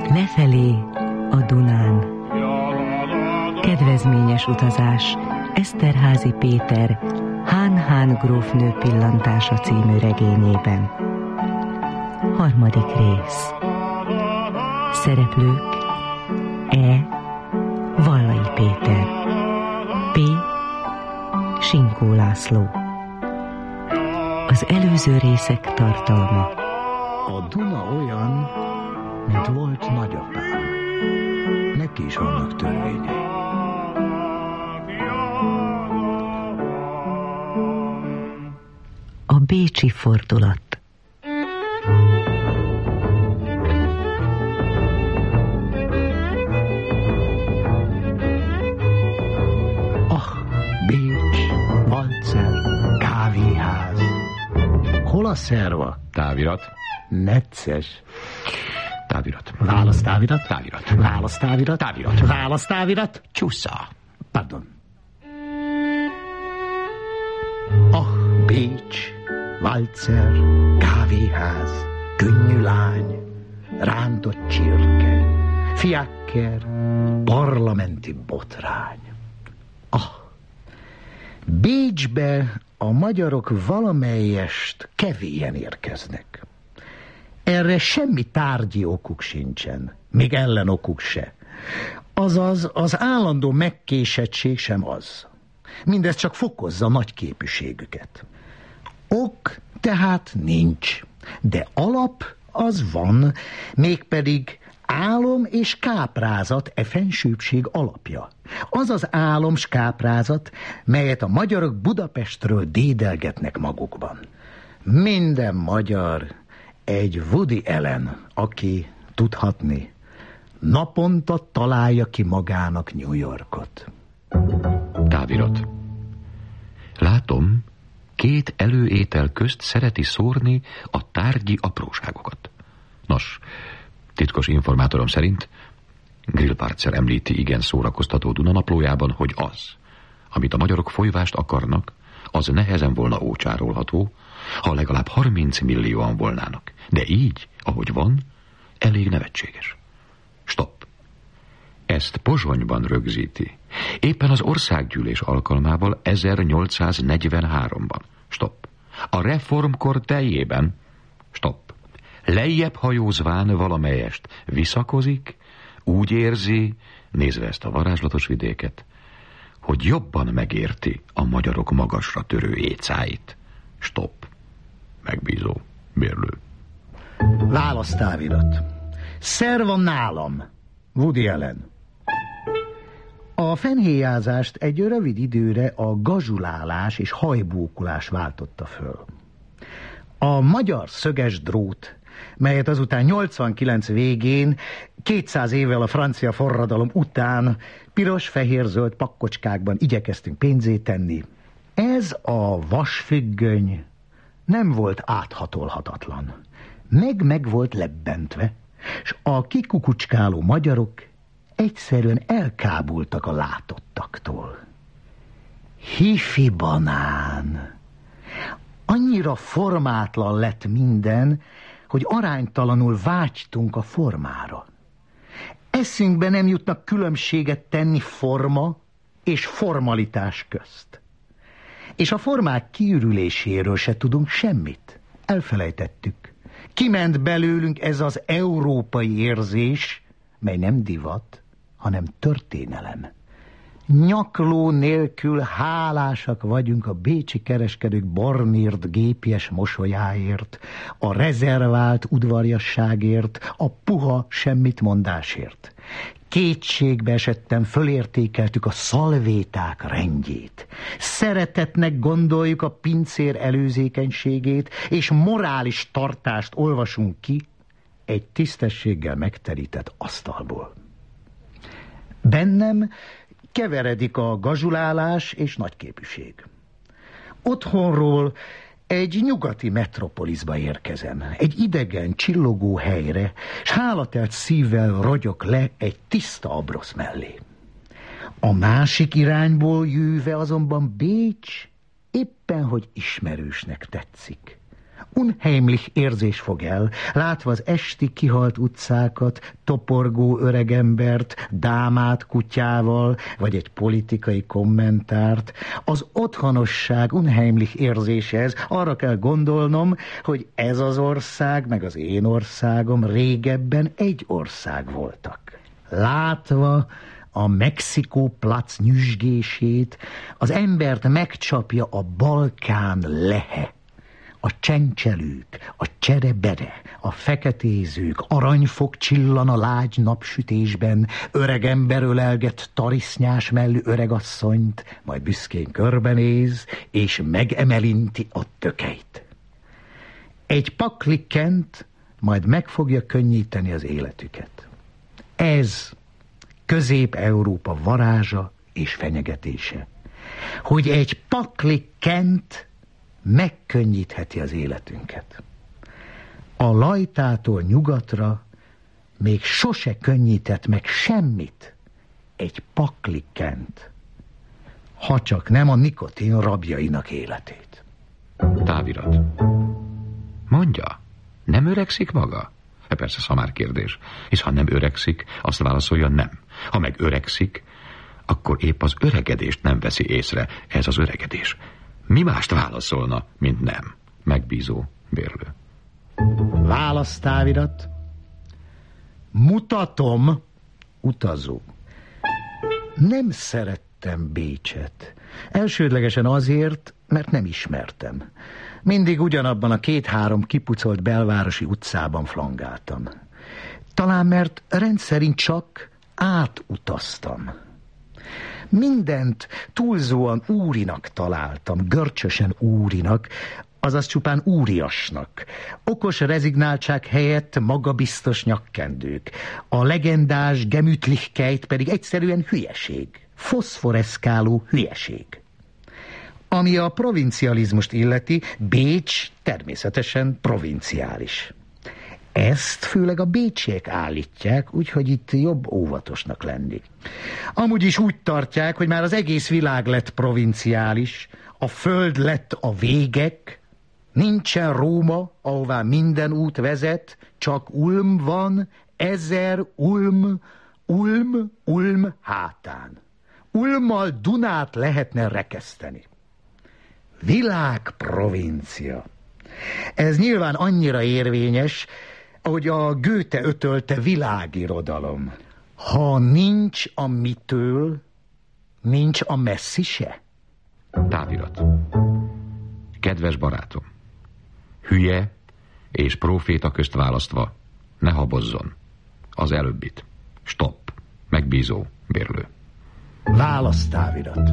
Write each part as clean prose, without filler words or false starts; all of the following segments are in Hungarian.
Lefelé a Dunán. Kedvezményes utazás Eszterházy Péter Hán-Hán grófnő pillantása című regényében. 3. rész. Szereplők: E. Vallai Péter, P. Sinkó László. Az előző részek tartalma. A Duna olyan, mint volt nagyapám. Neki is vannak törvényei. A bécsi fordulat. Bécs, Valcer, kávéház. Hol a szerva? Távirat. Necces. Távirat. Választávirat? Távirat. Választávirat? Távirat. Választávirat? Csúsza. Pardon. Bécs, Valcer, kávéház, könnyű lány, rántott csirke, fiakker, parlamenti botrány. Bécsbe a magyarok valamelyest kevélyen érkeznek. Erre semmi tárgyi okuk sincsen, még ellenokuk se. Azaz az állandó megkésettség sem az. Mindez csak fokozza nagy képűségüket. Ok tehát nincs, de alap az van, mégpedig álom és káprázat e fensőbbség alapja. Az az álom s káprázat, melyet a magyarok Budapestről dédelgetnek magukban. Minden magyar egy Woody Allen, aki tudhatni, naponta találja ki magának New Yorkot. Távirat. Látom, 2 előétel közt szereti szórni a tárgyi apróságokat. Nos, titkos informátorom szerint Grillparzer említi igen szórakoztató Dunanaplójában, hogy az, amit a magyarok folyvást akarnak, az nehezen volna ócsárolható, ha legalább 30 millióan volnának. De így, ahogy van, elég nevetséges. Stopp. Ezt Pozsonyban rögzíti. Éppen az országgyűlés alkalmával 1843-ban. Stopp. A reformkor teljében. Stopp. Lejjebb hajózván valamelyest visszakozik, úgy érzi, nézve ezt a varázslatos vidéket, hogy jobban megérti a magyarok magasra törő écáit. Stopp. Megbízó. Mérlő. Választávirat. Szerva nálam. Woody Allen. A fenhéjázást egy rövid időre a gazsulálás és hajbókulás váltotta föl. A magyar szöges drót, melyet azután 89 végén, 200 évvel a francia forradalom után piros-fehér-zöld pakkocskákban igyekeztünk pénzé tenni, ez a vasfüggöny nem volt áthatolhatatlan. Meg volt lebbentve, s a kikukucskáló magyarok egyszerűen elkábultak a látottaktól. Hifi banán. Annyira formátlan lett minden, hogy aránytalanul vágytunk a formára. Eszünkbe nem jutnak különbséget tenni forma és formalitás közt. És a formák kiürüléséről se tudunk semmit. Elfelejtettük. Kiment belőlünk ez az európai érzés, mely nem divat, hanem történelem. Nyakló nélkül hálásak vagyunk a bécsi kereskedők barnírt gépies mosolyáért, a rezervált udvariasságért, a puha semmitmondásért. Kétségbe esetten fölértékeltük a szalvéták rendjét. Szeretetnek gondoljuk a pincér előzékenységét, és morális tartást olvasunk ki egy tisztességgel megterített asztalból. Bennem keveredik a gazsulálás és nagyképűség. Otthonról egy nyugati metropoliszba érkezem, egy idegen, csillogó helyre, s hálatelt szívvel rogyok le egy tiszta abrosz mellé. A másik irányból jöve azonban Bécs éppen, hogy ismerősnek tetszik. unheimlich érzés fog el, látva az esti kihalt utcákat, toporgó öregembert, dámát kutyával, vagy egy politikai kommentárt. Az otthonosság unheimlich érzéshez arra kell gondolnom, hogy ez az ország, meg az én országom régebben egy ország voltak. Látva a Mexikó plac nyüzsgését, az embert megcsapja a Balkán lehe. A csencselők, a cserebere, a feketézők, aranyfog csillan a lágy napsütésben, öregember ölelget tarisznyás mellű öregasszonyt, majd büszkén körbenéz, és megemelinti a tökeit. Egy pakli Kent majd meg fogja könnyíteni az életüket. Ez Közép-Európa varázsa és fenyegetése, hogy egy pakli Kent megkönnyítheti az életünket. A Lajtától nyugatra még sose könnyített meg semmit egy pakli Kent, ha csak nem a nikotin rabjainak életét. Távirat. Mondja, nem öregszik maga? Persze szamár kérdés, hisz ha nem öregszik, azt válaszolja nem. Ha meg öregszik, akkor épp az öregedést nem veszi észre, ez az öregedés. Mi mást válaszolna, mint nem? Megbízó bérlő. Válasz, távirat. Mutatom, utazó. Nem szerettem Bécset. Elsődlegesen azért, mert nem ismertem. Mindig ugyanabban a 2-3 kipucolt belvárosi utcában flangáltam. Talán mert rendszerint csak átutaztam. Mindent túlzóan úrinak találtam, görcsösen úrinak, azaz csupán úriasnak. Okos rezignáltság helyett magabiztos nyakkendők. A legendás Gemütlichkeit pedig egyszerűen hülyeség. Foszforeszkáló hülyeség. Ami a provincializmust illeti, Bécs természetesen provinciális. Ezt főleg a bécsiek állítják, úgyhogy itt jobb óvatosnak lenni. Amúgy is úgy tartják, hogy már az egész világ lett provinciális, a föld lett a végek, nincsen Róma, ahová minden út vezet, csak Ulm van, 1000 Ulm, Ulm hátán. Ulmmal Dunát lehetne rekeszteni. Világprovincia. Ez nyilván annyira érvényes, ahogy a Goethe ötölte világirodalom. Ha nincs a mitől, nincs a messzi se. Távirat. Kedves barátom, hülye és próféta közt választva, ne habozzon. Az előbbit. Stopp. Megbízó bérlő. Válasz, távirat.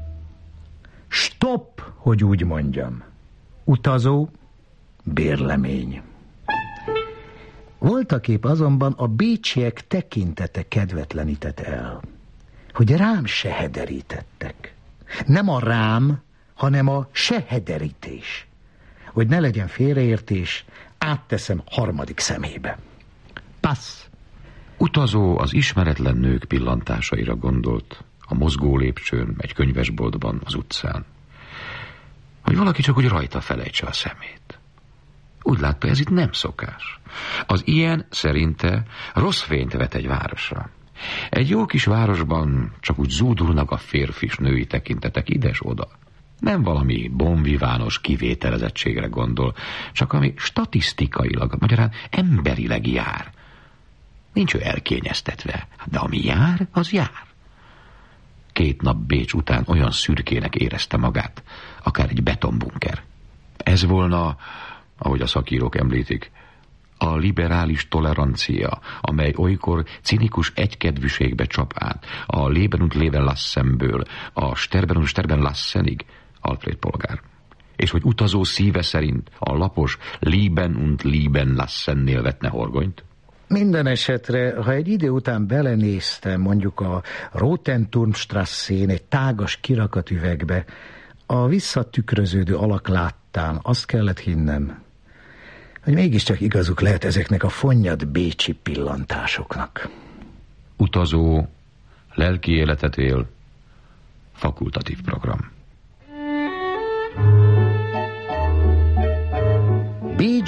Stopp, hogy úgy mondjam. Utazó, bérlemény. Voltaképp azonban a bécsiek tekintete kedvetlenített el, hogy rám se hederítettek. Nem a rám, hanem a se hederítés. Hogy ne legyen félreértés, átteszem harmadik szemébe. Passz. Utazó az ismeretlen nők pillantásaira gondolt, a mozgó lépcsőn, egy könyvesboltban, az utcán. Hogy valaki csak úgy rajta felejtse a szemét. Úgy látta, ez itt nem szokás. Az ilyen szerinte rossz fényt vet egy városra. Egy jó kis városban csak úgy zúdulnak a férfis női tekintetek ides-oda. Nem valami bonvivános kivételezettségre gondol, csak ami statisztikailag, magyarán emberileg jár. Nincs ő elkényeztetve, de ami jár, az jár. 2 nap Bécs után olyan szürkének érezte magát, akár egy betonbunker. Ez volna, ahogy a szakírók említik, a liberális tolerancia, amely olykor cinikus egykedvűségbe csap át, a Leben und Leben lassenből, a Sterben und Sterben lassenig, Alfred polgár. És hogy utazó szíve szerint a lapos Lieben und Lieben lassennél vetne horgonyt? Minden esetre, ha egy idő után belenéztem mondjuk a Rotenturmstrasszén egy tágas kirakatüvegbe, a visszatükröződő alak láttán azt kellett hinnem, hogy mégiscsak igazuk lehet ezeknek a fonnyad bécsi pillantásoknak. Utazó, lelki életet él, fakultatív program.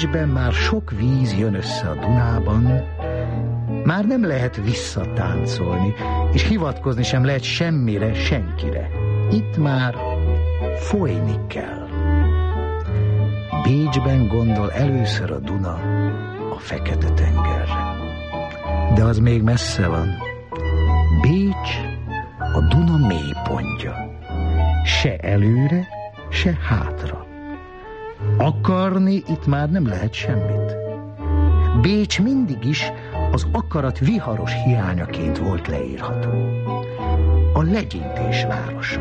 Bécsben már sok víz jön össze a Dunában, már nem lehet visszatáncolni, és hivatkozni sem lehet semmire, senkire. Itt már folyni kell. Bécsben gondol először a Duna a Fekete-tengerre. De az még messze van. Bécs a Duna mélypontja. Se előre, se hátra. Akarni itt már nem lehet semmit. Bécs mindig is az akarat viharos hiányaként volt leírható. A legyintés városa.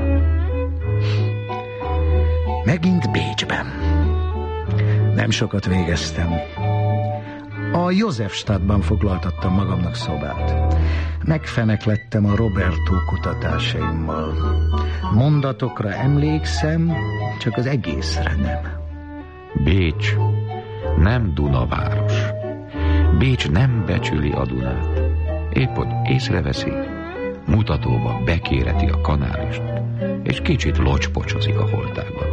Megint Bécsben. Nem sokat végeztem. A Józsefstadtban foglaltattam magamnak szobát. Megfeneklettem a Roberto kutatásaimmal. Mondatokra emlékszem, csak az egészre nem. Bécs nem Dunaváros. Bécs nem becsüli a Dunát. Épp hogy észreveszi, mutatóba bekéreti a kanálist, és kicsit locspocsozik a holtágban.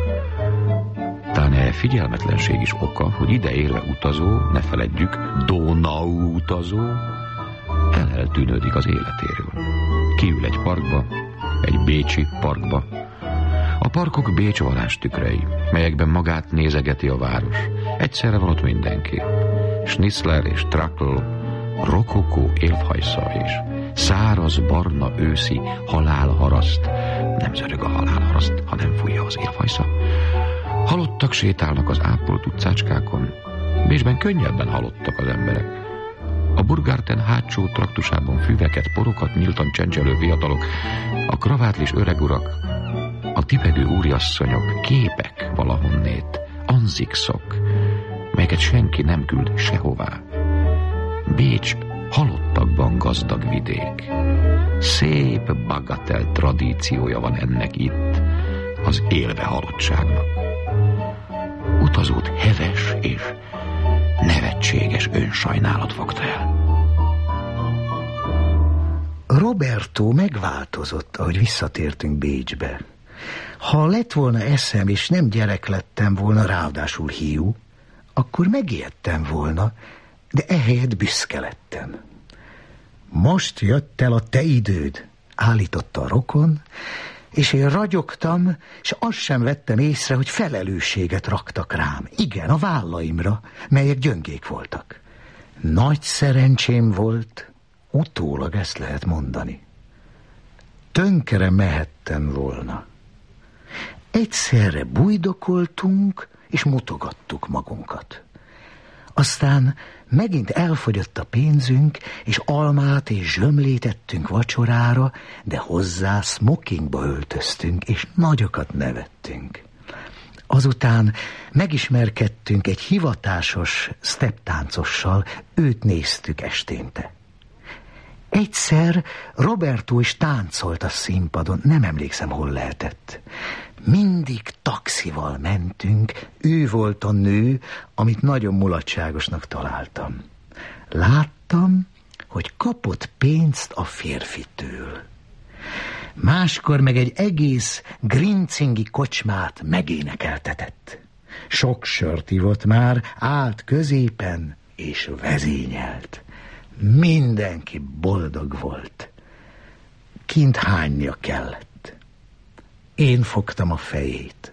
Talán figyelmetlenség is oka, hogy ide érve utazó, ne feledjük, Donau utazó, eltűnődik az életéről. Kiül egy parkba, egy bécsi parkba. A parkok Bécs valástükrei, melyekben magát nézegeti a város. Egyszerre van ott mindenki. Schnitzler és Trakl, rokokó élvhajszal is. Száraz, barna, őszi halálharaszt. Nem zörög a halálharaszt, ha nem fújja az élvhajsza. Halottak sétálnak az ápolt utcácskákon. Bécsben könnyebben halottak az emberek. A Burgarten hátsó traktusában füveket, porokat nyíltan csencselő fiatalok, a kravátlis öregurak, a tipegő úriasszonyok, képek valahonnét, anzikszok, melyeket senki nem küld sehová. Bécs halottakban gazdag vidék. Szép bagatel tradíciója van ennek itt, az élve halottságnak. Utazót heves és nevetséges önsajnálat fogta el. Roberto megváltozott, ahogy visszatértünk Bécsbe. Ha lett volna eszem, és nem gyerek lettem volna, ráadásul hiú, akkor megijedtem volna, de ehelyett büszke lettem. Most jött el a te időd, állította a rokon, és én ragyogtam, és azt sem vettem észre, hogy felelősséget raktak rám. Igen, a vállaimra, melyek gyöngék voltak. Nagy szerencsém volt, utólag ezt lehet mondani. Tönkre mehettem volna. Egyszerre bujdokoltunk, és mutogattuk magunkat. Aztán megint elfogyott a pénzünk, és almát és zsömlét ettünk vacsorára, de hozzá smokingba öltöztünk, és nagyokat nevettünk. Azután megismerkedtünk egy hivatásos stepptáncossal, őt néztük esténte. Egyszer Roberto is táncolt a színpadon, nem emlékszem, hol lehetett. Mindig taxival mentünk, ő volt a nő, amit nagyon mulatságosnak találtam. Láttam, hogy kapott pénzt a férfitől. Máskor meg egy egész grincingi kocsmát megénekeltetett. Sok sört ivott már, állt középen és vezényelt. Mindenki boldog volt. Kint hánynia kellett. Én fogtam a fejét.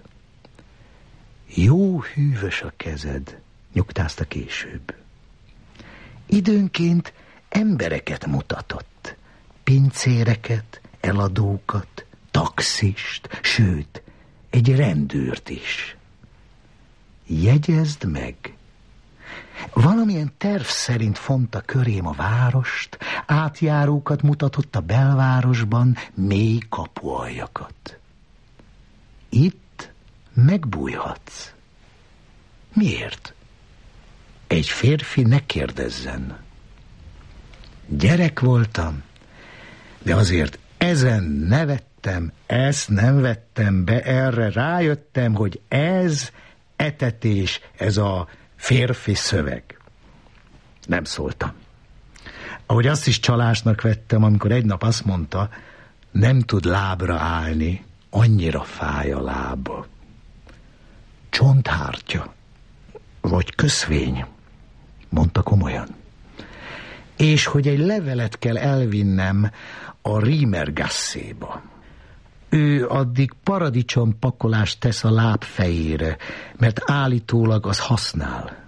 Jó hűvös a kezed, nyugtázta később. Időnként embereket mutatott. Pincéreket, eladókat, taxist, sőt, egy rendőrt is. Jegyezd meg! Valamilyen terv szerint fonta körém a várost, átjárókat mutatott a belvárosban, mély kapualjakat. Itt megbújhatsz. Miért? Egy férfi ne kérdezzen. Gyerek voltam, de azért ezen nevettem, ezt nem vettem be, erre rájöttem, hogy ez etetés, ez a férfi szöveg. Nem szóltam. Ahogy azt is csalásnak vettem, amikor egy nap azt mondta, nem tud lábra állni, annyira fáj a lába. Csonthártya. vagy köszvény, mondta komolyan. És hogy egy levelet kell elvinnem a Riemergasséba. Ő addig paradicsompakolást tesz a lábfejére, mert állítólag az használ.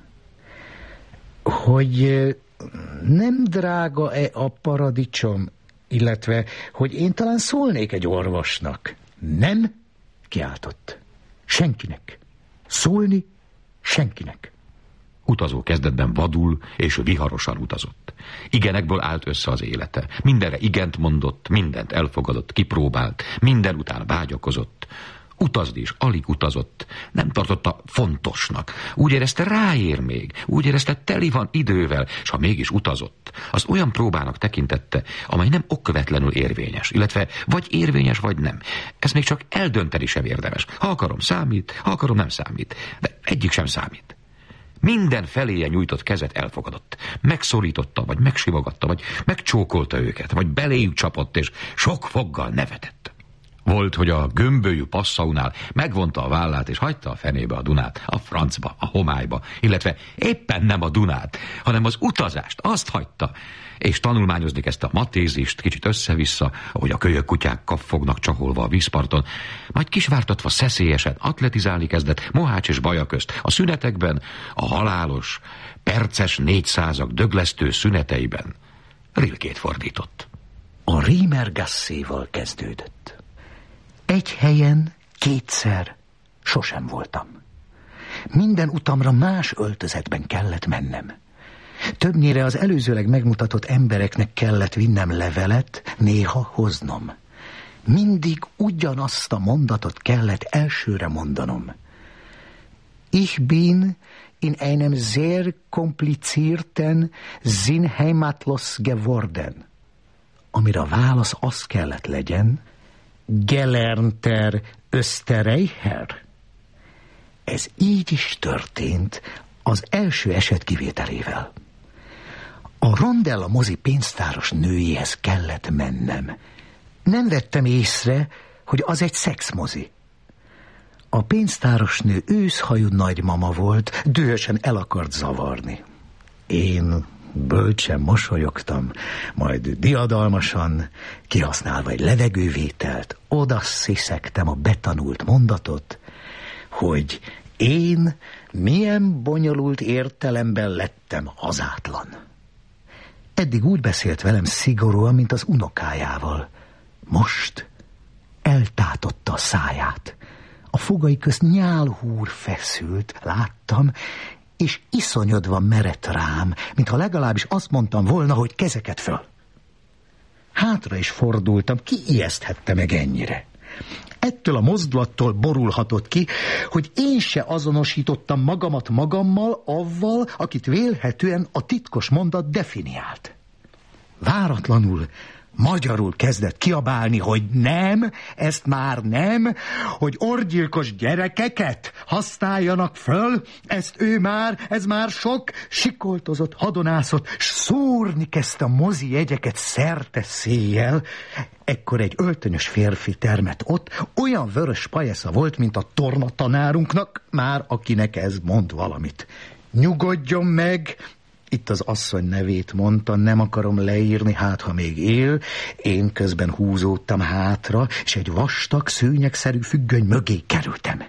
Hogy nem drága-e a paradicsom, illetve, hogy én talán szólnék egy orvosnak. Nem? Kiáltott. Senkinek. Szólni senkinek. Utazó kezdetben vadul és viharosan utazott. Igenekből állt össze az élete. Mindenre igent mondott, mindent elfogadott, kipróbált, minden után vágyakozott. Utazni is alig utazott, nem tartotta fontosnak. Úgy érezte, ráér még, úgy érezte, teli van idővel, és ha mégis utazott, az olyan próbának tekintette, amely nem okvetlenül érvényes, illetve vagy érvényes, vagy nem. Ez még csak eldönteni sem érdemes. Ha akarom, számít, ha akarom, nem számít. De egyik sem számít. Minden feléje nyújtott kezet elfogadott. Megszorította, vagy megsimogatta, vagy megcsókolta őket, vagy beléjük csapott, és sok foggal nevetett. Volt, hogy a gömbölyű passzaunál megvonta a vállát, és hagyta a fenébe a Dunát, a francba, a homályba, illetve éppen nem a Dunát, hanem az utazást, azt hagyta, és tanulmányozni kezdte a matézist, kicsit össze-vissza, ahogy a kölyök kutyák kaffognak csaholva a vízparton, majd kisvártatva szeszélyesen atletizálni kezdett Mohács és Baja közt, a szünetekben, a halálos, perces 400-ak döglesztő szüneteiben. Rilkét fordított. A Riemergasséval kezdődött. Egy helyen, kétszer sosem voltam. Minden utamra más öltözetben kellett mennem. Többnyire az előzőleg megmutatott embereknek kellett vinnem levelet, néha hoznom. Mindig ugyanazt a mondatot kellett elsőre mondanom. Ich bin in einem sehr komplizierten Sinn heimatlos geworden. Amire a válasz az kellett legyen, gelernter Österreicher. Ez így is történt az első eset kivételével. A Rondella mozi pénztáros nőjéhez kellett mennem. Nem vettem észre, hogy az egy szexmozi. A pénztáros nő őszhajú nagymama volt, dühösen el akart zavarni. Én bölcsen mosolyogtam, majd diadalmasan, kihasználva egy levegővételt, oda sziszegtem a betanult mondatot, hogy én milyen bonyolult értelemben lettem hazátlan. Eddig úgy beszélt velem szigorúan, mint az unokájával. Most eltátotta a száját. A fogai közt nyálhúr feszült, láttam, és iszonyodva merett rám, mintha legalábbis azt mondtam volna, hogy kezeket föl. Hátra is fordultam, ki ijeszthette meg ennyire? Ettől a mozdulattól borulhatott ki, hogy én se azonosítottam magamat magammal, avval, akit vélhetően a titkos mondat definiált. Váratlanul magyarul kezdett kiabálni, hogy nem, ezt már nem, hogy orgyilkos gyerekeket használjanak föl, ez már sok, sikoltozott, hadonászott, s szúrni kezdte a mozi jegyeket szerte széjjel. Ekkor egy öltönyös férfi termett ott, olyan vörös pajésza volt, mint a tornatanárunknak, már akinek ez mond valamit. Nyugodjon meg! Itt az asszony nevét mondta, nem akarom leírni, hát ha még él. Én közben húzódtam hátra, és egy vastag, szőnyegszerű függöny mögé kerültem.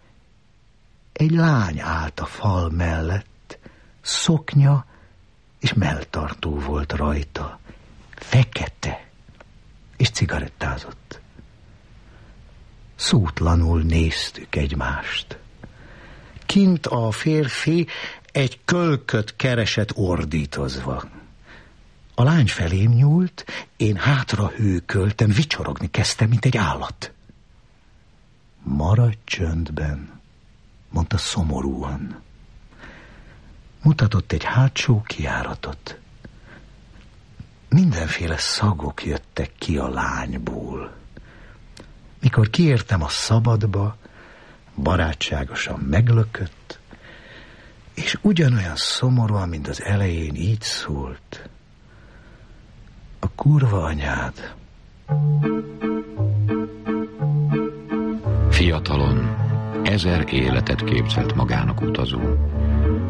Egy lány állt a fal mellett, szoknya és melltartó volt rajta, fekete, és cigarettázott. Szótlanul néztük egymást. Kint a férfi egy kölköt keresett ordítozva. A lány felém nyúlt, én hátra hőköltem, vicsorogni kezdtem, mint egy állat. Maradj csöndben, mondta szomorúan. Mutatott egy hátsó kijáratot. Mindenféle szagok jöttek ki a lányból. Mikor kiértem a szabadba, barátságosan meglökött, és ugyanolyan szomorúan, mint az elején így szólt. A kurva anyád. Fiatalon 1000 életet képzelt magának utazó.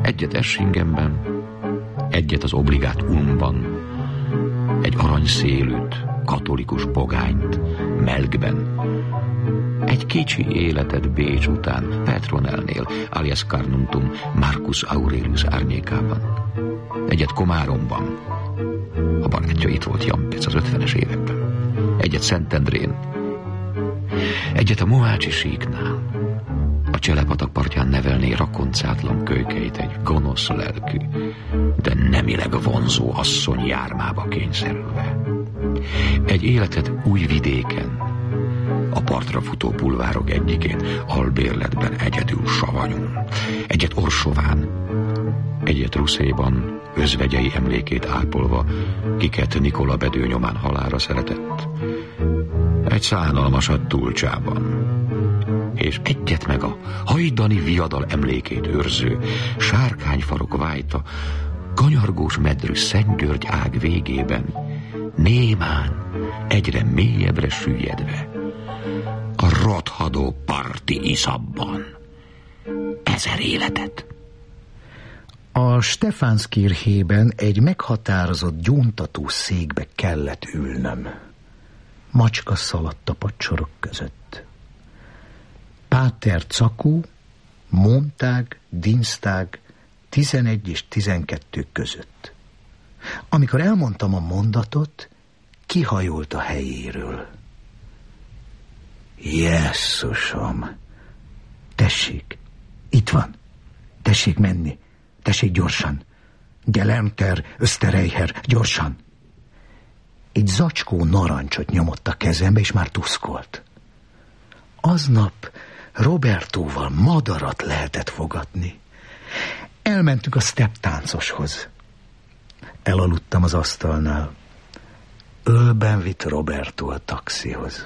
egyet Eschingenben, egyet az obligát Ulmban, egy aranyszélűt, katolikus pogányt Melkben, egy kicsi életet Bécs után Petronelnél, alias Carnuntum Marcus Aurelius árnyékában, egyet Komáromban, a barátja itt volt Jampec az 50-es években, egyet Szentendrén, egyet a Mohácsi síknál, a Cselepatak partján nevelné rakoncátlan kölykeit egy gonosz lelkű, de nemileg vonzó asszony jármába kényszerülve. Egy életet Újvidéken, a partra futó bulvárok egyikén, albérletben egyedül savanyul, egyet Orsován, egyet Ruszéban, özvegyei emlékét ápolva, kiket Nikola Bedő nyomán halálra szeretett, egy szánalmasat Tulcsában, és egyet meg a hajdani viadal emlékét őrző sárkányfarok vájta, kanyargós medrű Szent György ág végében, némán, egyre mélyebbre süllyedve, a rothadó parti iszabban 1000 életet. A Stephanskirchében egy meghatározott gyóntató székbe kellett ülnöm. Macska szaladt a padsorok között. Páter Cakó, Montág, Dinsztág 11 és 12 között. Amikor elmondtam a mondatot, kihajolt a helyéről. Jesszusom! Tessék, itt van. Tessék menni. Tessék gyorsan. Gelemter, Öszterejher, gyorsan. Egy zacskó narancsot nyomott a kezembe, és már tuszkolt. Aznap Robertóval madarat lehetett fogadni. Elmentünk a stepptáncoshoz. Elaludtam az asztalnál. Ölben vitt Robertó a taxihoz.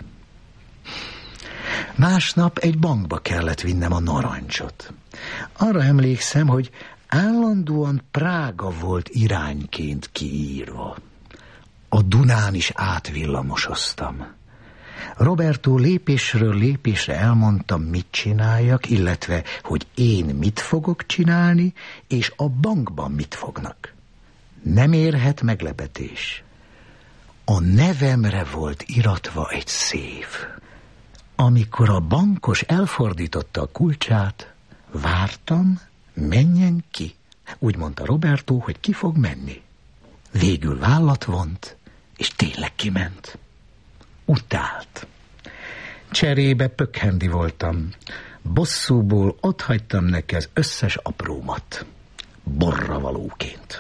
Másnap egy bankba kellett vinnem a narancsot. Arra emlékszem, hogy állandóan Prága volt irányként kiírva. A Dunán is átvillamosoztam. Robertó lépésről lépésre elmondtam, mit csináljak, illetve, hogy én mit fogok csinálni, és a bankban mit fognak. Nem érhet meglepetés. A nevemre volt iratva egy szév. Amikor a bankos elfordította a kulcsát, vártam, menjen ki. Úgy mondta Robertó, hogy ki fog menni. Végül vállat vont, és tényleg kiment. Utált. Cserébe pökhendi voltam. Bosszúból otthagytam neki az összes aprómat. Borravalóként.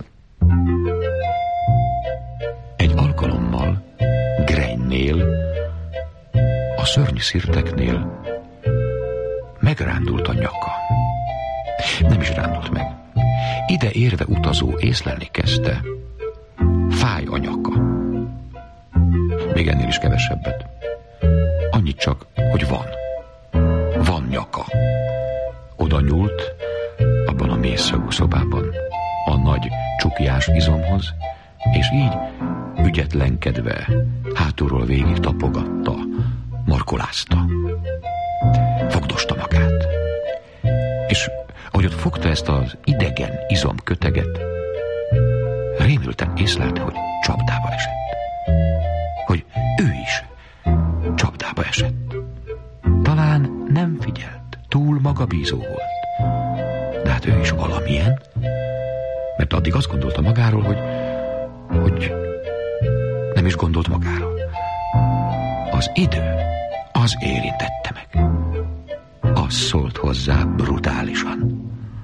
Egy alkalommal Greinnél, a szörnyszirteknél megrándult a nyaka. Nem is rándult meg. Ide érve utazó észlelni kezdte, fáj a nyaka. Még ennél is kevesebbet. Annyit csak, hogy van nyaka. Oda nyúlt, abban a mélyszagú szobában, a nagy csukjás izomhoz, és így ügyetlenkedve hátulról végig tapogatta, markolázta. Fogdosta magát. És ahogy ott fogta ezt az idegen izomköteget, rémülten észlelte, hogy csapdába esett. Hogy ő is csapdába esett. Talán nem figyelt, túl magabízó volt. De hát ő is valamilyen, mert addig azt gondolta magáról, hogy nem is gondolt magáról. Az idő, az érintette meg. Az szólt hozzá brutálisan.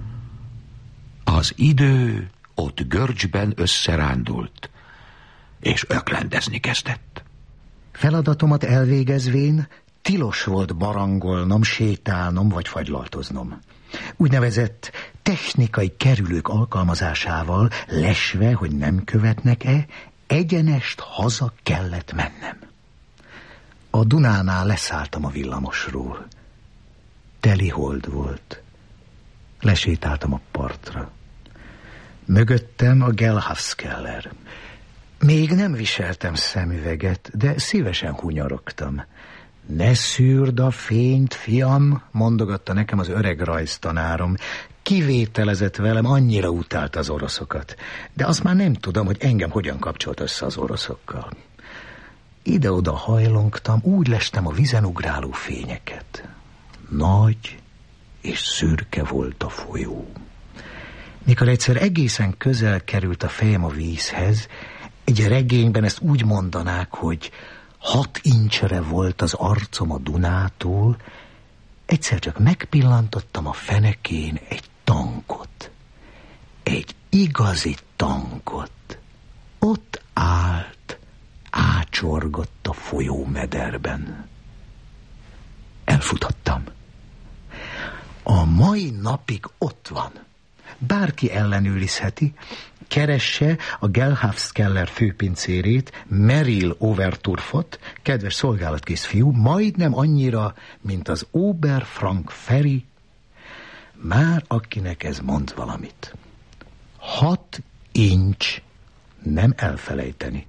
Az idő ott görcsben összerándult, és öklendezni kezdett. Feladatomat elvégezvén tilos volt barangolnom, sétálnom vagy fagylaltoznom. Úgynevezett technikai kerülők alkalmazásával, lesve, hogy nem követnek-e, egyenest haza kellett mennem. A Dunánál leszálltam a villamosról. Teli hold volt. Lesétáltam a partra. Mögöttem a Gelhavskeller. Még nem viseltem szemüveget, de szívesen hunyorogtam. Ne szűrd a fényt, fiam, mondogatta nekem az öreg rajztanárom. Kivételezett velem, annyira utált az oroszokat. De azt már nem tudom, hogy engem hogyan kapcsolt össze az oroszokkal. Ide-oda hajlongtam, úgy lestem a vízen ugráló fényeket. Nagy és szürke volt a folyó. Mikor egyszer egészen közel került a fejem a vízhez, egy regényben ezt úgy mondanák, hogy 6 incsre volt az arcom a Dunától, egyszer csak megpillantottam a fenekén egy tankot. Egy igazi tankot. Ott állt, ácsorgott a folyómederben. Elfutottam. A mai napig ott van. Bárki ellenőrizheti, keresse a Gelhafskeller főpincérét, Merrill Overturfot, kedves szolgálatkész fiú, majdnem annyira, mint az Oberfrank Feri, már akinek ez mond valamit. 6 incs, nem elfelejteni.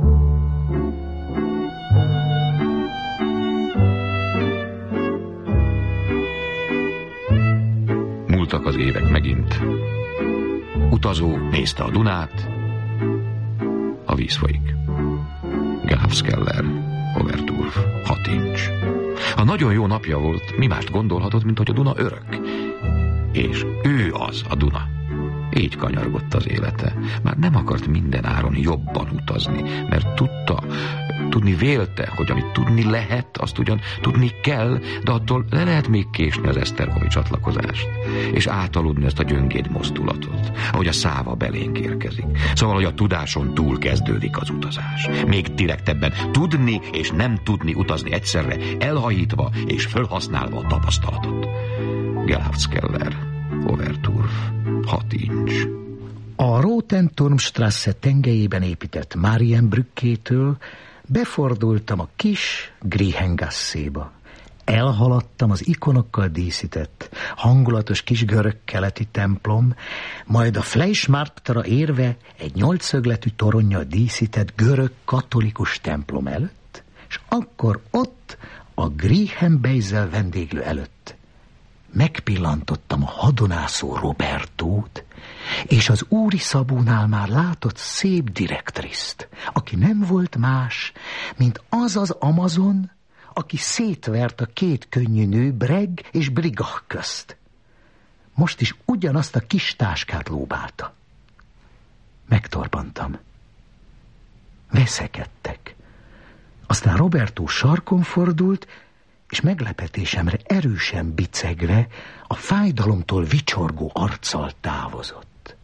Múltak az évek megint. Utazó nézte a Dunát, a víz folyik. Gelhafskeller, Overturf, 6 incs. Ha nagyon jó napja volt, mi mást gondolhatott, mint hogy a Duna örök. És ő az, a Duna. Így kanyargott az élete. Már nem akart minden áron jobban utazni, mert tudni vélte, hogy amit tudni lehet, azt ugyan tudni kell, de attól le lehet még késni az esztergomi csatlakozást, és átaludni ezt a gyöngéd mozdulatot, ahogy a száva belénk érkezik. Szóval, hogy a tudáson túl kezdődik az utazás. Még direktebben tudni és nem tudni utazni egyszerre, elhajítva és fölhasználva a tapasztalatot. Gelhafskeller, Overturf, 6 incs. A Rotenturmstrasse tengelyében épített Marienbrückétől befordultam a kis Griechengasséba. Elhaladtam az ikonokkal díszített, hangulatos kis görög keleti templom, majd a Fleischmarktra érve egy 8-szögletű toronnyal díszített görög katolikus templom előtt, és akkor ott a Griechenbeizel vendéglő előtt megpillantottam a hadonászó Robertót, és az Úri Szabónál már látott szép direktriszt, aki nem volt más, mint az az Amazon, aki szétvert a 2 könnyű nő Breg és Brigach közt. Most is ugyanazt a kis táskát lóbálta. Megtorpantam. Veszekedtek. Aztán Robertó sarkon fordult, és meglepetésemre erősen bicegve a fájdalomtól vicsorgó arccal távozott.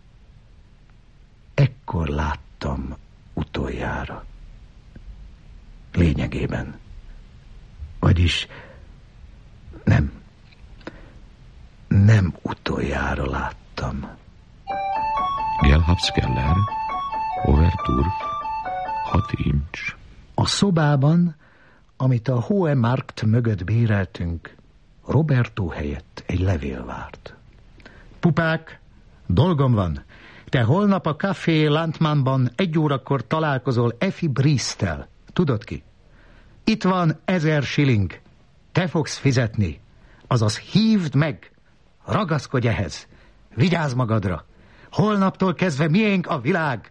Ekkor láttam utoljára. Lényegében. Vagyis nem utoljára láttam. Gelhafskeller, Overturf, 6 incs. A szobában, amit a Hohe Markt mögött béreltünk, Robertó helyett egy levél várt. Pupák, dolgom van. Te holnap a Café Landmannban 1 órakor találkozol Effi Briestel. Tudod ki? Itt van 1000 shilling. Te fogsz fizetni. Azaz hívd meg. Ragaszkodj ehhez. Vigyázz magadra. Holnaptól kezdve miénk a világ.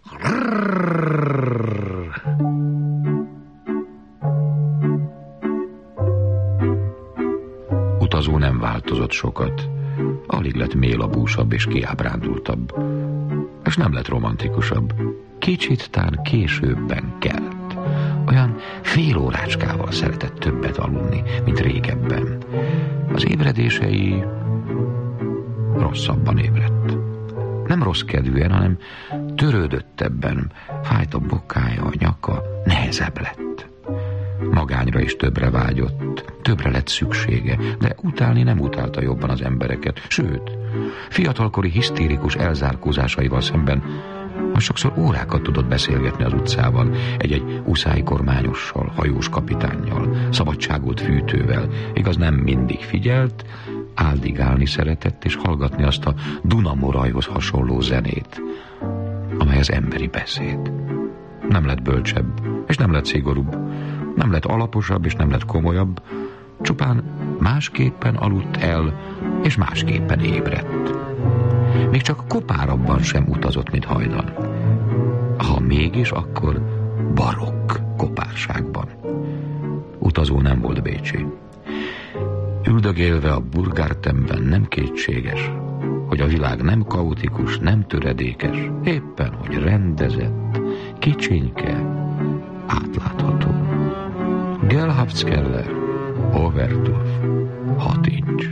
Utazó nem változott sokat. Alig lett mélabúsabb és kiábrándultabb. És nem lett romantikusabb. Kicsit tán későbben kelt. Olyan fél órácskával szeretett többet aludni, mint régebben. Az ébredései rosszabban ébredt. Nem rossz kedvűen, hanem törődöttebben. Fájt a bokája, a nyaka, nehezebb lett. Magányra is többre vágyott, többre lett szüksége, de utálni nem utálta jobban az embereket. Sőt, fiatalkori hisztérikus elzárkózásaival szemben most sokszor órákat tudott beszélgetni az utcában, egy-egy uszály kormányossal, hajós kapitánnyal, szabadságult fűtővel. Igaz, nem mindig figyelt, áldigálni szeretett, és hallgatni azt a Dunamorajhoz hasonló zenét, amely az emberi beszéd. Nem lett bölcsebb, és nem lett szigorúbb. Nem lett alaposabb és nem lett komolyabb, csupán másképpen aludt el, és másképpen ébredt. Még csak kopárabban sem utazott, mint hajdan. Ha mégis, akkor barokk kopárságban. Utazó nem volt bécsi. Üldögélve a Burgártemben nem kétséges, hogy a világ nem kaotikus, nem töredékes, éppen, hogy rendezett, kicsinke, átlátható. Gelhavtskeller, Overturf, 6 inch.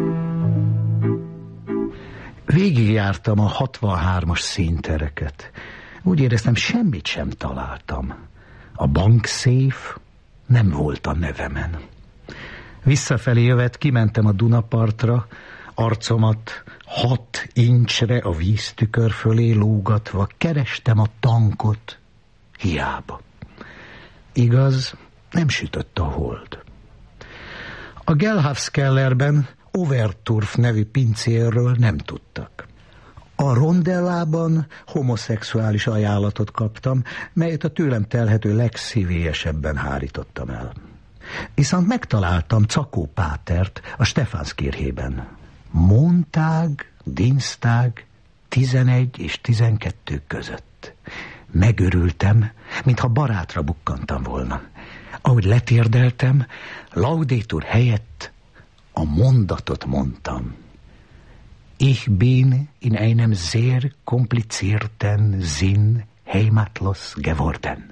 Végigjártam a 63-as színtereket. Úgy éreztem, semmit sem találtam. A bankszéf nem volt a nevemen. Visszafelé jövet, kimentem a Dunapartra, arcomat 6 incsre a víztükör fölé lógatva, kerestem a tankot, hiába. Igaz, nem sütött a hold. A Gelhavtskellerben Overturf nevű pincérről nem tudtak. A Rondellában homoszexuális ajánlatot kaptam, melyet a tőlem telhető legszívélyesebben hárítottam el. Viszont megtaláltam Cakó Pátert a Stephanskirchében. Montag, Dienstag, 11 és 12 között. Megörültem, mintha barátra bukkantam volna. Ahogy letérdeltem, Laudetur helyett a mondatot mondtam. Ich bin in einem sehr komplizierten Sinn heimatlos geworden.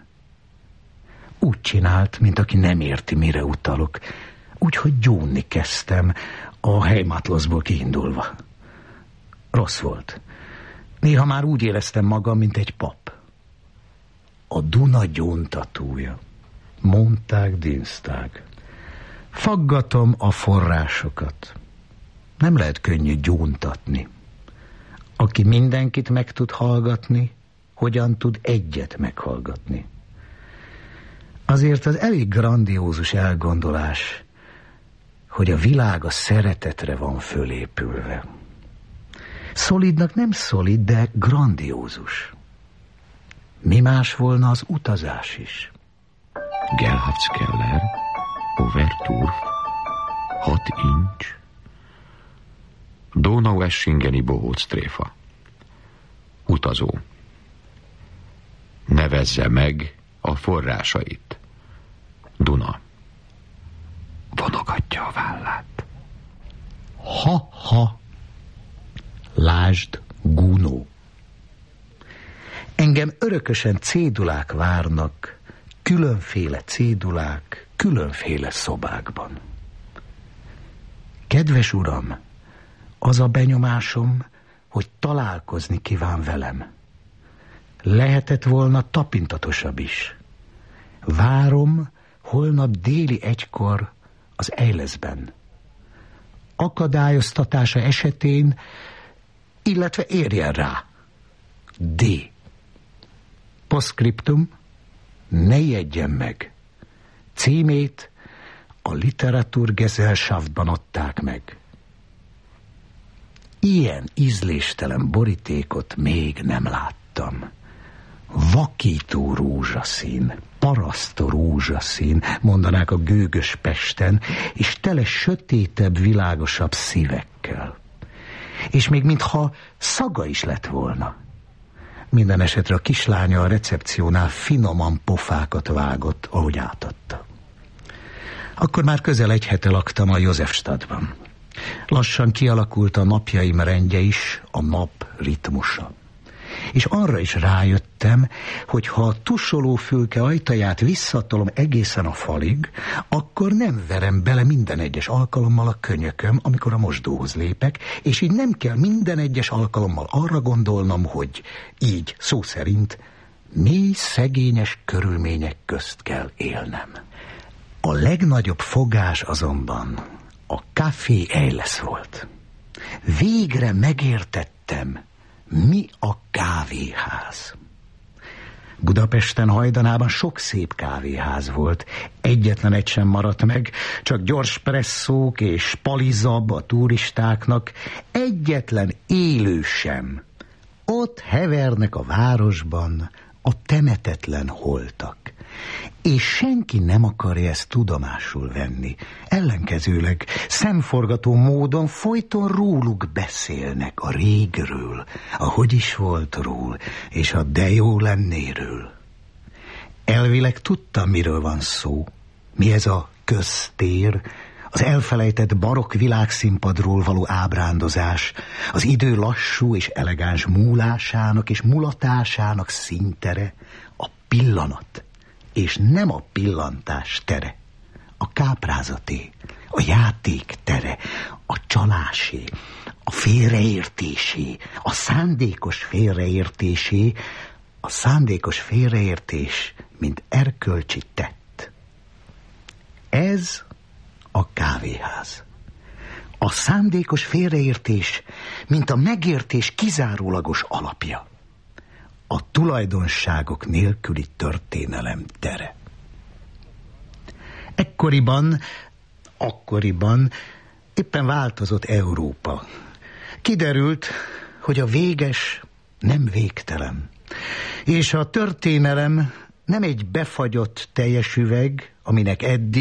Úgy csinált, mint aki nem érti, mire utalok. Úgyhogy gyónni kezdtem, a heimatlosból kiindulva. Rossz volt. Néha már úgy éreztem magam, mint egy pap. A Duna gyóntatója. Montag, Dienstag. Faggatom a forrásokat. Nem lehet könnyű gyóntatni. Aki mindenkit meg tud hallgatni, hogyan tud egyet meghallgatni? Azért az elég grandiózus elgondolás, hogy a világ a szeretetre van fölépülve. Szolidnak nem szolid, de grandiózus. Mi más volna az utazás is? Gelhavtskeller, Overturf, 6 inch, Donaueschingeni bohóctréfa. Utazó. Nevezze meg a forrásait. Duna. Vonogatja a vállát. Ha-ha. Lásd, Gunó. Engem örökösen cédulák várnak, különféle cédulák, különféle szobákban. Kedves uram, az a benyomásom, hogy találkozni kíván velem. Lehetett volna tapintatosabb is. Várom holnap déli 1-kor az Eilesben. Akadályoztatása esetén, illetve érjen rá. D. Postscriptum, ne jegyen meg. Címét a Literaturgesellschaftban adták meg. Ilyen ízléstelen borítékot még nem láttam. Vakító rózsaszín, parasztó rózsaszín, mondanák a gőgös Pesten, és tele sötétebb, világosabb szívekkel. És még mintha szaga is lett volna. Minden esetre a kislánya a recepciónál finoman pofákat vágott, ahogy átadta. Akkor már közel 1 hete laktam a Józsefstadtban. Lassan kialakult a napjaim rendje is, a nap ritmusa. És arra is rájöttem, hogy ha a tusolófülke ajtaját visszatolom egészen a falig, akkor nem verem bele minden egyes alkalommal a könyököm, amikor a mosdóhoz lépek, és így nem kell minden egyes alkalommal arra gondolnom, hogy így, szó szerint, mély szegényes körülmények közt kell élnem. A legnagyobb fogás azonban a Café Eiles volt. Végre megértettem, mi a kávéház. Budapesten hajdanában sok szép kávéház volt. Egyetlen egy sem maradt meg, csak gyors presszók és palizab a turistáknak. Egyetlen élő sem. Ott hevernek a városban a temetetlen holtak. És senki nem akarja ezt tudomásul venni. Ellenkezőleg szemforgató módon folyton róluk beszélnek, a régről, a hogy is voltról, és a de jó lennéről. Elvileg tudtam, miről van szó. Mi ez a köztér, az elfelejtett barokk világszínpadról való ábrándozás, az idő lassú és elegáns múlásának és mulatásának színtere, a pillanat, és nem a pillantás tere, a káprázaté, a játék tere, a csalásé, a félreértésé, a szándékos félreértésé, a szándékos félreértés, mint erkölcsi tett. Ez a kávéház. A szándékos félreértés, mint a megértés kizárólagos alapja. A tulajdonságok nélküli történelem tere. Akkoriban éppen változott Európa. Kiderült, hogy a véges nem végtelen, és a történelem nem egy befagyott teljes üveg, aminek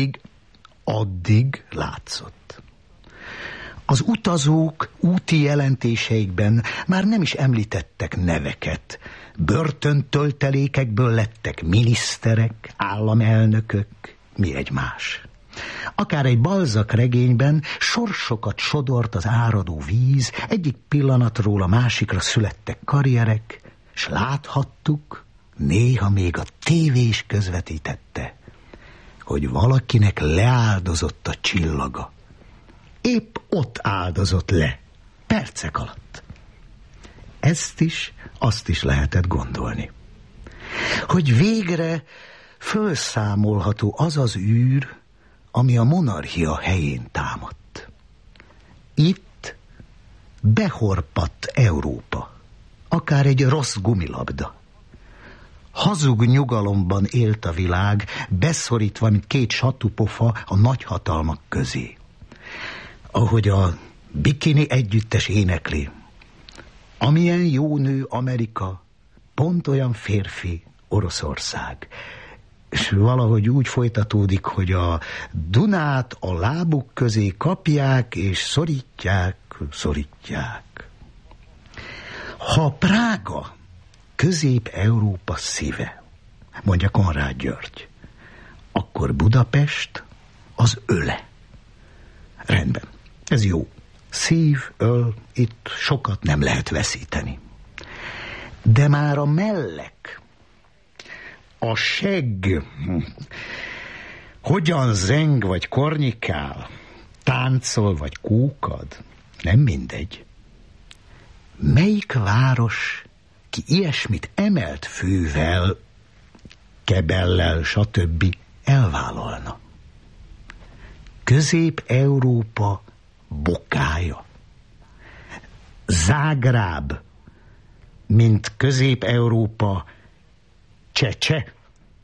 addig látszott. Az utazók úti jelentéseikben már nem is említettek neveket. Börtöntöltelékekből lettek miniszterek, államelnökök, mi egymás. Akár egy Balzac regényben sorsokat sodort az áradó víz, egyik pillanatról a másikra születtek karrierek, s láthattuk, néha még a tévé is közvetítette, hogy valakinek leáldozott a csillaga. Épp ott áldozott le, percek alatt. Ezt is, azt is lehetett gondolni. Hogy végre fölszámolható az az űr, ami a monarchia helyén támadt. Itt behorpadt Európa, akár egy rossz gumilabda. Hazug nyugalomban élt a világ, beszorítva, mint két satupofa a nagyhatalmak közé. Ahogy a Bikini együttes énekli, amilyen jó nő Amerika, pont olyan férfi Oroszország. És valahogy úgy folytatódik, hogy a Dunát a lábuk közé kapják, és szorítják. Ha Prága Közép-Európa szíve, mondja Konrád György, akkor Budapest az öle. Rendben, ez jó. Szív, öl, itt sokat nem lehet veszíteni. De már a mellek, a segg, hogyan zeng vagy kornyikál, táncol vagy kúkad, nem mindegy. Melyik város, ki ilyesmit emelt fővel, kebellel, stb. Elvállalna? Közép-Európa bokája. Zágráb, mint Közép-Európa Csecse.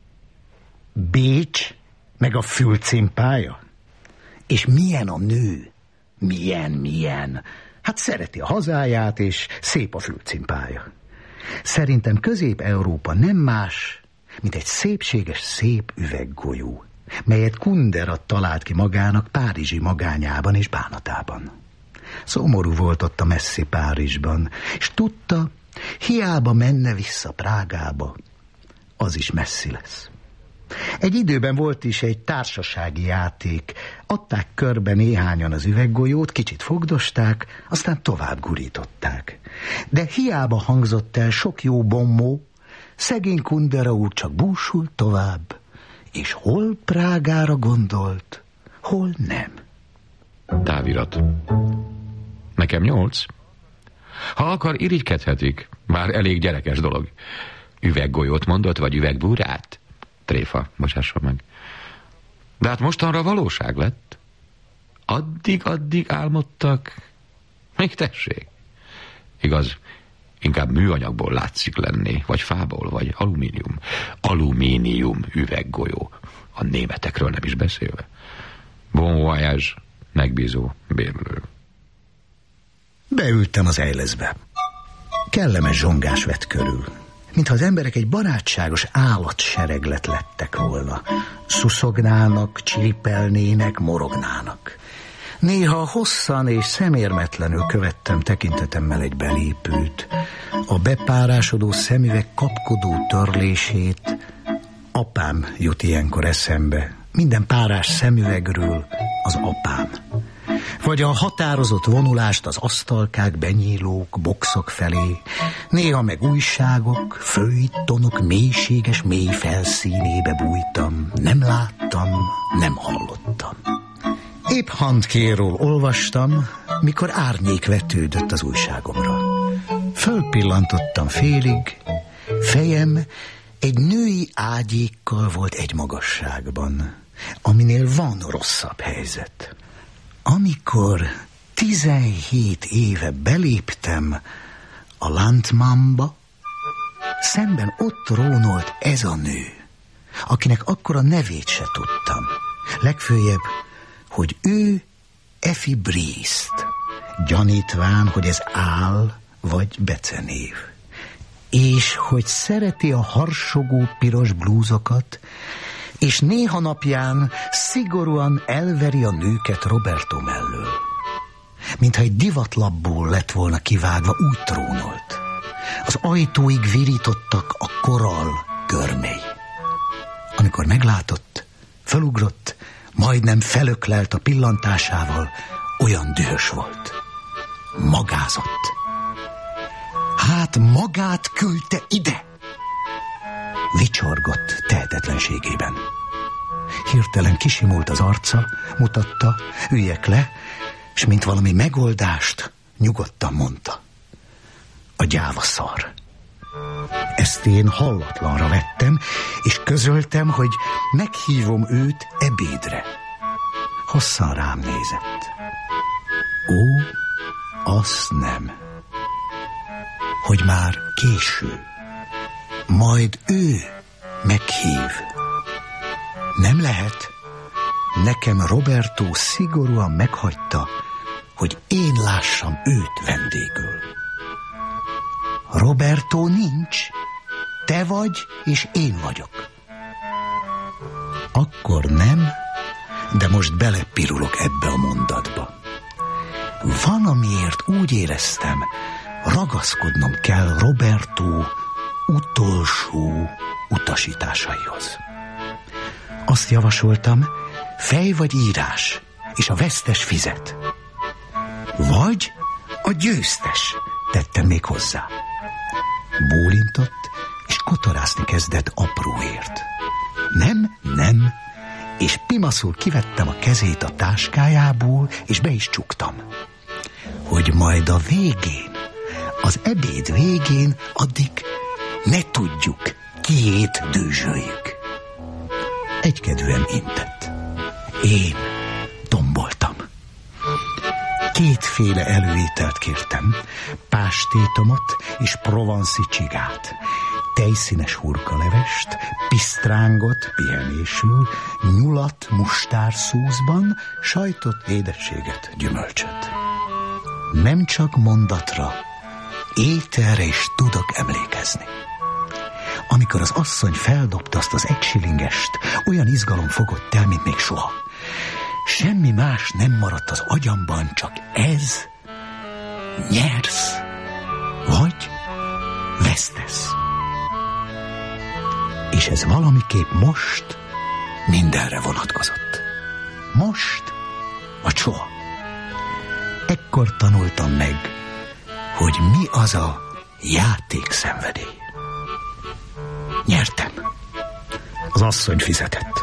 Bécs, meg a fülcimpája. És milyen a nő? Milyen? Hát szereti a hazáját, és szép a fülcimpája. Szerintem Közép-Európa nem más, mint egy szépséges szép üveggolyó, melyet Kundera talált ki magának párizsi magányában és bánatában. Szomorú volt ott a messzi Párizsban, és tudta, hiába menne vissza Prágába, az is messzi lesz. Egy időben volt is egy társasági játék, adták körbe néhányan az üveggolyót, kicsit fogdosták, aztán tovább gurították. De hiába hangzott el sok jó bombó, szegény Kundera úr csak búsult tovább, és hol Prágára gondolt, hol nem. Távirat. Nekem 8. Ha akar, irigykedhetik. Már elég gyerekes dolog. Üveggolyót mondott, vagy üvegbúrát? Tréfa, bocsásson meg. De hát mostanra valóság lett. Addig álmodtak. Még tessék. Igaz, inkább műanyagból látszik lenni, vagy fából, vagy alumínium. Alumínium üveggolyó. A németekről nem is beszélve. Bon voyage, megbízó bérlő. Beültem az Eilesbe. Kellemes zsongás vett körül. mintha az emberek egy barátságos állatsereglet lettek volna. Szuszognának, csiripelnének, morognának. Néha hosszan és szemérmetlenül követtem tekintetemmel egy belépőt, a bepárásodó szemüveg kapkodó törlését. Apám jut ilyenkor eszembe, minden párás szemüvegről az apám. Vagy a határozott vonulást az asztalkák, benyílók, boxok felé, néha meg újságok, főittonok mélységes mély felszínébe bújtam, nem láttam, nem hallottam. Épp handkéről olvastam, mikor árnyék vetődött az újságomra. Fölpillantottam félig, fejem egy női ágyékkal volt egy magasságban, aminél van rosszabb helyzet. Amikor 17 éve beléptem a Landmannba, szemben ott rónolt ez a nő, akinek akkor a nevét se tudtam. Legfőjebb, hogy ő Effie Briest, gyanítván, hogy ez áll vagy becenév, és hogy szereti a harsogó piros blúzokat, és néha napján szigorúan elveri a nőket Roberto mellől. Mintha egy divatlapból lett volna kivágva, úgy trónolt. Az ajtóig virítottak a korall görmei. Amikor meglátott, felugrott, majdnem felöklelt a pillantásával, olyan dühös volt. Magázott. Hát magát küldte ide! Vicsorgott tehetetlenségében. Hirtelen kisimult az arca, mutatta, üljek le, és mint valami megoldást nyugodtan mondta. A gyáva szar. Ezt én hallatlanra vettem, és közöltem, hogy meghívom őt ebédre. Hosszan rám nézett. Ó, azt nem. Hogy már késő. Majd ő meghív. Nem lehet. Nekem Roberto szigorúan meghagyta, hogy én lássam őt vendégül. Roberto nincs. Te vagy, és én vagyok. Akkor nem, de most belepirulok ebbe a mondatba. Valamiért úgy éreztem, ragaszkodnom kell Roberto utolsó utasításaihoz. Azt javasoltam, fej vagy írás, és a vesztes fizet. Vagy a győztes, tettem még hozzá. Bólintott, és kotorászni kezdett apróért. Nem, és pimaszul kivettem a kezét a táskájából, és be is csuktam. Hogy majd a végén, az ebéd végén, addig ne tudjuk, kiét dőzsöljük. Egykedvűen intett. Én tomboltam. Kétféle előételt kértem, pástétomot és provanszi csigát, tejszínes hurkalevest, pisztrángot pihenésül, nyulat mustárszószban, sajtot, édességet, gyümölcsöt. Nem csak mondatra, ételre is tudok emlékezni. Amikor az asszony feldobta azt az 1 shillingest, olyan izgalom fogott el, mint még soha. Semmi más nem maradt az agyamban, csak ez. Nyersz, vagy vesztesz. És ez valamiképp most mindenre vonatkozott. Most, vagy soha. Ekkor tanultam meg, hogy mi az a játékszenvedély. Nyertem. Az asszony fizetett.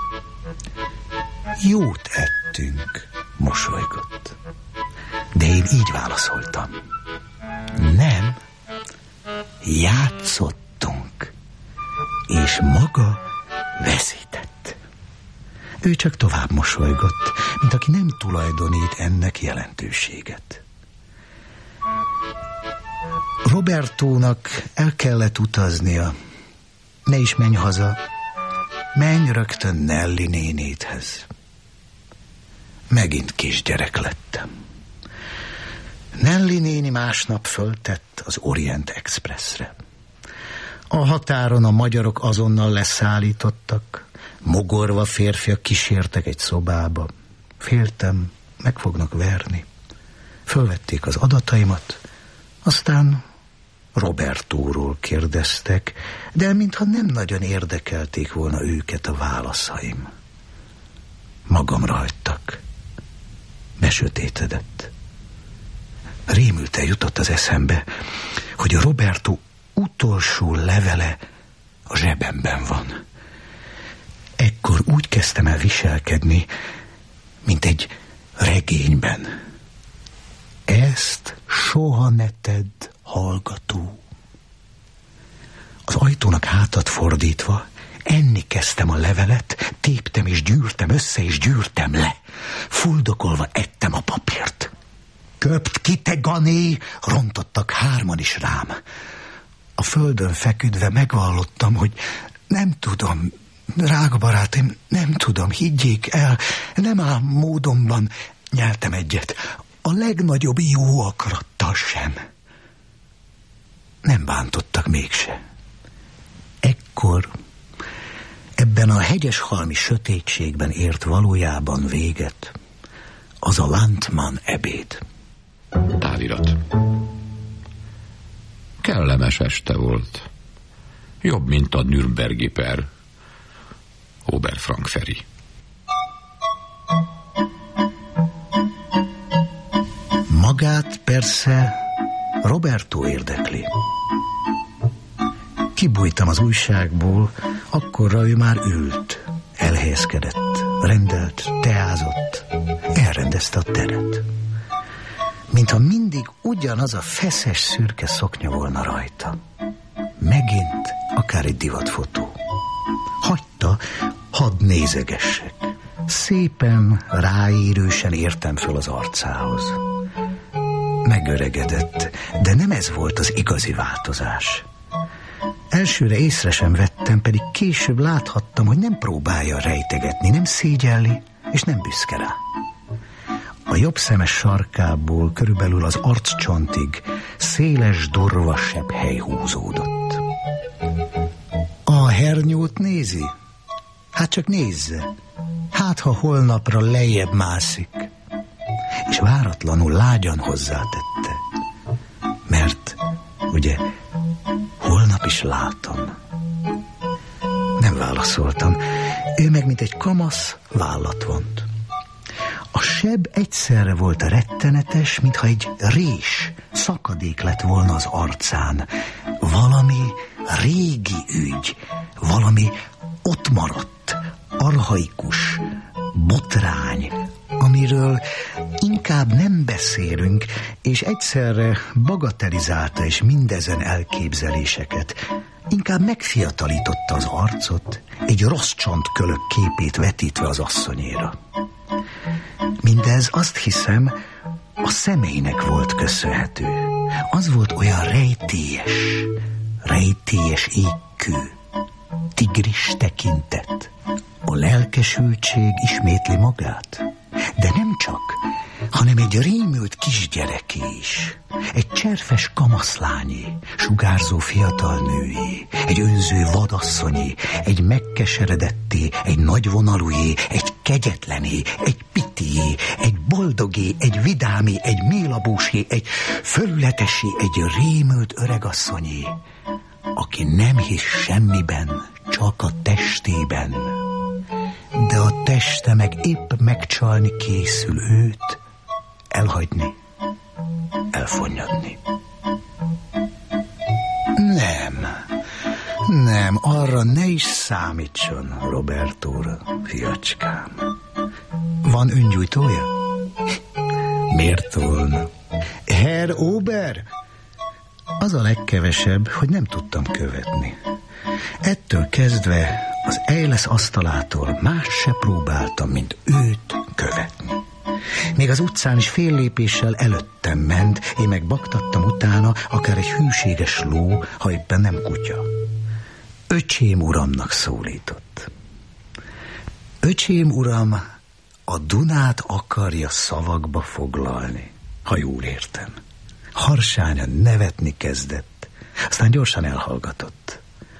Jót ettünk, mosolygott. De én így válaszoltam. Nem, játszottunk, és maga veszített. Ő csak tovább mosolygott, mint aki nem tulajdonít ennek jelentőséget. Robertónak el kellett utaznia. Ne is menj haza, menj rögtön Nelly nénéthez. Megint kisgyerek lettem. Nelly néni másnap föltett az Orient Expressre. A határon a magyarok azonnal leszállítottak. Mogorva férfiak kísértek egy szobába. Féltem, meg fognak verni. Fölvették az adataimat, aztán Robertóról kérdeztek, de mintha nem nagyon érdekelték volna őket a válaszaim. Magamra hagytak. Besötétedett. Rémülten jutott az eszembe, hogy a Roberto utolsó levele a zsebemben van. Ekkor úgy kezdtem el viselkedni, mint egy regényben. Ezt soha ne tedd, hallgató. Az ajtónak hátat fordítva enni kezdtem a levelet, téptem és gyűrtem össze és gyűrtem le. Fuldokolva ettem a papírt. Köpt ki, te gané! Rontottak hárman is rám. A földön feküdve megvallottam, hogy nem tudom, drága barátaim, nem tudom, higgyék el, nem áll módonban. Nyeltem egyet, a legnagyobb jó akarattal sem. Nem bántottak mégse. Ekkor ebben a hegyeshalmi sötétségben ért valójában véget az a Landmann ebéd. Távirat. Kellemes este volt. Jobb, mint a Nürnbergi per. Oberfrank Feri. Magát persze Roberto érdekli. Kibújtam az újságból, akkorra ő már ült, elhelyezkedett, rendelt, teázott, elrendezte a teret. Mintha mindig ugyanaz a feszes szürke szoknya volna rajta. Megint akár egy divatfotó. Hagyta, hadd nézegessek. Szépen, ráérősen értem föl az arcához. Megöregedett, de nem ez volt az igazi változás. Elsőre észre sem vettem, pedig később láthattam, hogy nem próbálja rejtegetni, nem szégyelli, és nem büszke rá. A jobb szemes sarkából körülbelül az arccsontig széles, durva sebhely húzódott. A hernyót nézi? Hát csak nézze. Hát, ha holnapra lejjebb mászik. És váratlanul lágyan hozzátette. Mert, ugye, holnap is látom. Nem válaszoltam. Ő meg, mint egy kamasz, vállat vont. A seb egyszerre volt rettenetes, mintha egy rés, szakadék lett volna az arcán. Valami régi ügy, valami ott maradt, archaikus, botrány, amiről inkább nem beszélünk, és egyszerre bagatelizálta is mindezen elképzeléseket. Inkább megfiatalította az arcot, egy rossz csontkölök képét vetítve az asszonyéra. Mindez, azt hiszem, a személynek volt köszönhető. Az volt olyan rejtélyes égkő, tigris tekintet. A lelkesültség ismétli magát, de nem csak, hanem egy rémült kisgyereké is. Egy cserfes kamaszlányé, sugárzó fiatal nőjé, egy önző vadasszonyé, egy megkeseredetté, egy nagyvonalújé, egy kegyetlené, egy pitié, egy boldogé, egy vidámé, egy mélabúsé, egy fölületesé, egy rémült öregasszonyé, aki nem hisz semmiben, csak a testében. De a teste meg épp megcsalni készül őt, elhagyni, elfonnyadni. Nem, arra ne is számítson Robertóra, fiacskám. Van öngyújtója? Miért volna? Herr Ober? Az a legkevesebb, hogy nem tudtam követni. Ettől kezdve az Eilesz asztalától más se próbáltam, mint őt követni. Még az utcán is fél lépéssel előttem ment, én meg baktattam utána, akár egy hűséges ló, ha éppen nem kutya. Öcsém uramnak szólított. Öcsém uram a Dunát akarja szavakba foglalni, ha jól értem. Harsányan nevetni kezdett, aztán gyorsan elhallgatott.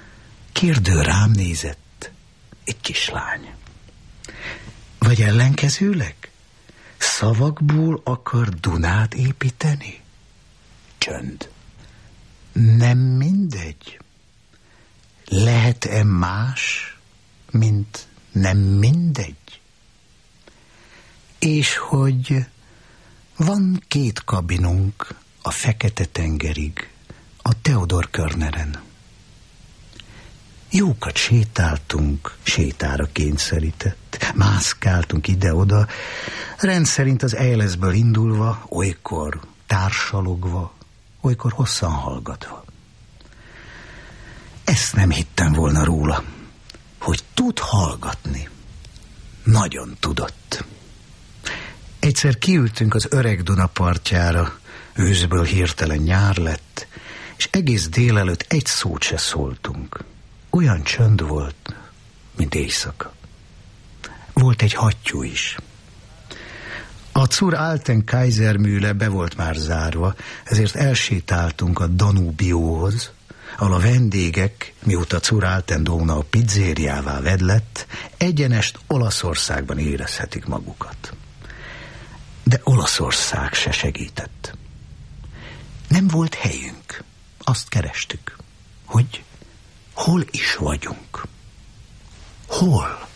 Kérdő rám nézett, egy kislány. Vagy ellenkezőleg? Szavakból akar Dunát építeni? Csönd. Nem mindegy. Lehet-e más, mint nem mindegy? És hogy van 2 kabinunk a Fekete-tengerig, a Theodor Körneren. Jókat sétáltunk, sétára kényszerített, mászkáltunk ide-oda, rendszerint az Eilesből indulva, olykor társalogva, olykor hosszan hallgatva. Ezt nem hittem volna róla, hogy tud hallgatni. Nagyon tudott. Egyszer kiültünk az Öreg Duna partjára, őszből hirtelen nyár lett, és egész délelőtt egy szót se szóltunk. Olyan csönd volt, mint éjszaka. Volt egy hattyú is. A Zur Alten Kaisermühle be volt már zárva, ezért elsétáltunk a Danubióhoz, ahol a vendégek, mióta Zur Alten Donau pizzériává vedlett, egyenest Olaszországban érezhetik magukat. De Olaszország se segített. Nem volt helyünk. Azt kerestük, hogy hol is vagyunk. Hol?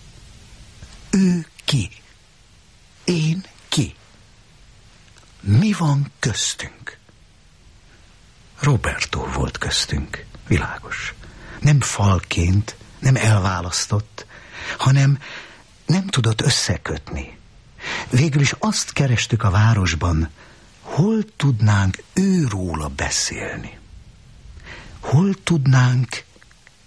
Ő ki? Én ki? Mi van köztünk? Roberto volt köztünk, világos. Nem falként, nem elválasztott, hanem nem tudott összekötni. Végül is azt kerestük a városban, hol tudnánk őróla beszélni. Hol tudnánk